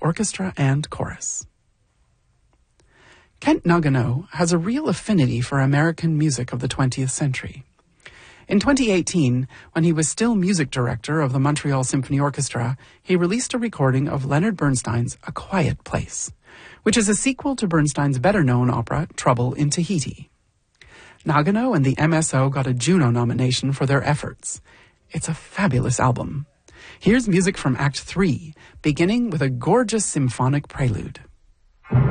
orchestra and chorus. Kent Nagano has a real affinity for American music of the 20th century. In 2018, when he was still music director of the Montreal Symphony Orchestra, he released a recording of Leonard Bernstein's A Quiet Place, which is a sequel to Bernstein's better-known opera Trouble in Tahiti. Nagano and the MSO got a Juno nomination for their efforts. It's a fabulous album. Here's music from Act 3, beginning with a gorgeous symphonic prelude.